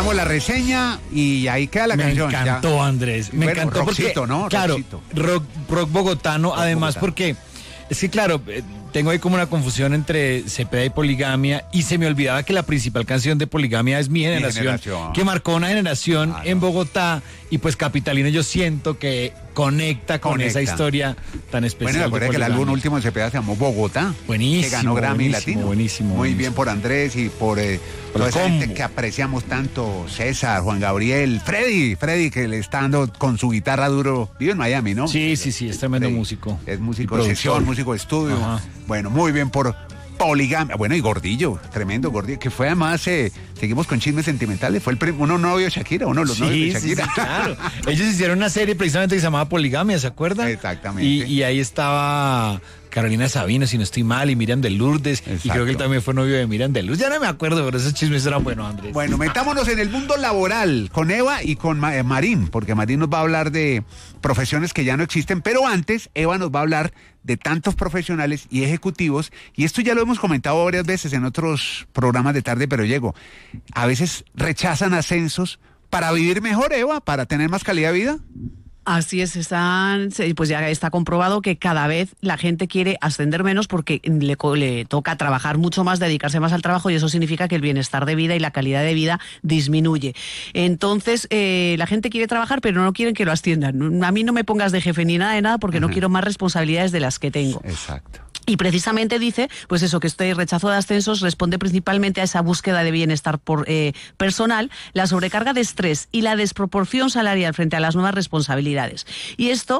Hagamos la reseña y ahí queda la canción. Me encantó, ya. Andrés. Me encantó rockcito, porque, ¿no? Claro, Rockcito. rock bogotano, rock además bogotano. Porque es que, claro, tengo ahí como una confusión entre Cepeda y Poligamia, y se me olvidaba que la principal canción de Poligamia es Mi Generación, que marcó una generación en Bogotá, y pues Capitalino yo siento que conecta con esa historia tan especial. Bueno, me acuerdo que el álbum último de Cepeda se llamó Bogotá. Buenísimo. Que ganó Grammy Latino. Buenísimo. Muy bien por Andrés y por toda esa gente que apreciamos tanto. César, Juan Gabriel, Freddy, que le está dando con su guitarra duro. Vive en Miami, ¿no? Sí, es tremendo músico. Es músico de sesión, músico de estudio. Ajá. Bueno, muy bien por Poligamia. Bueno, y Gordillo, tremendo Gordillo, que fue además, seguimos con chismes sentimentales, fue uno novio de Shakira, uno de los novios de Shakira. Sí, claro. Ellos hicieron una serie precisamente que se llamaba Poligamia, ¿se acuerdan? Exactamente. Y ahí estaba Carolina Sabino, si no estoy mal, y Miriam de Lourdes. Exacto. Y creo que él también fue novio de Miriam de Lourdes. Ya no me acuerdo, pero esos chismes eran buenos, Andrés. Bueno, metámonos en el mundo laboral con Eva y con Marín, porque Marín nos va a hablar de profesiones que ya no existen, pero antes Eva nos va a hablar de tantos profesionales y ejecutivos, y esto ya lo hemos comentado varias veces en otros programas de Tarde Pero Llego. A veces rechazan ascensos para vivir mejor, Eva, para tener más calidad de vida. Así es, pues ya está comprobado que cada vez la gente quiere ascender menos porque le toca trabajar mucho más, dedicarse más al trabajo, y eso significa que el bienestar de vida y la calidad de vida disminuye. Entonces, la gente quiere trabajar, pero no quieren que lo asciendan. A mí no me pongas de jefe ni nada de nada porque no quiero más responsabilidades de las que tengo. Exacto. Y precisamente dice, pues eso, que este rechazo de ascensos responde principalmente a esa búsqueda de bienestar personal, la sobrecarga de estrés y la desproporción salarial frente a las nuevas responsabilidades. Y esto,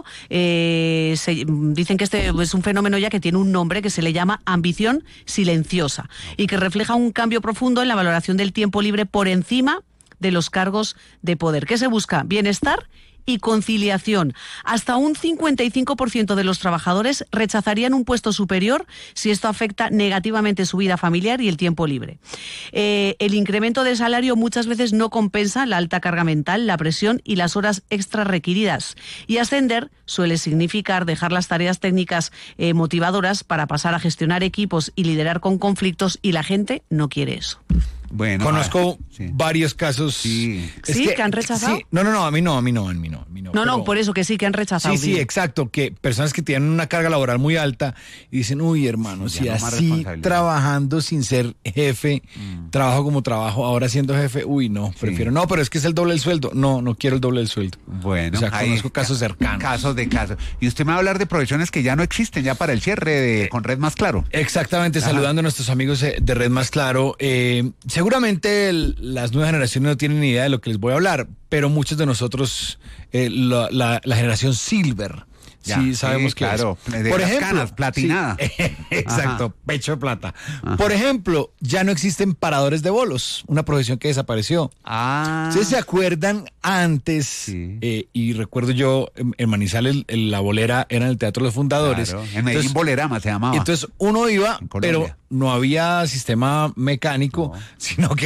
dicen que este es un fenómeno ya que tiene un nombre que se le llama ambición silenciosa y que refleja un cambio profundo en la valoración del tiempo libre por encima de los cargos de poder. ¿Qué se busca? Bienestar y conciliación. Hasta un 55% de los trabajadores rechazarían un puesto superior si esto afecta negativamente su vida familiar y el tiempo libre. El incremento de salario muchas veces no compensa la alta carga mental, la presión y las horas extra requeridas. Y ascender suele significar dejar las tareas técnicas motivadoras para pasar a gestionar equipos y liderar con conflictos, y la gente no quiere eso. Bueno, conozco varios casos. Sí, que han rechazado. Sí, no, a mí no. No, por eso que sí, que han rechazado. Sí, exacto, que personas que tienen una carga laboral muy alta y dicen, uy, hermano, si así trabajando sin ser jefe, trabajo como trabajo, ahora siendo jefe, uy, no, prefiero, no, pero es que es el doble del sueldo. No quiero el doble del sueldo. Bueno, o sea, conozco casos cercanos. Casos. Y usted me va a hablar de profesiones que ya no existen, ya para el cierre con Red Más Claro. Exactamente, saludando a nuestros amigos de Red Más Claro. Seguramente las nuevas generaciones no tienen ni idea de lo que les voy a hablar, pero muchos de nosotros, la generación Silver, sí sabemos que claro, es. Por ejemplo, canas, platinada. Sí, exacto, pecho de plata. Ajá. Por ejemplo, ya no existen paradores de bolos, una profesión que desapareció. ¿Ustedes se acuerdan antes? Sí. Y recuerdo yo, en Manizales, la bolera era en el Teatro de los Fundadores. Claro, en Medellín Bolerama se llamaba. Entonces uno iba, pero no había sistema mecánico, sino que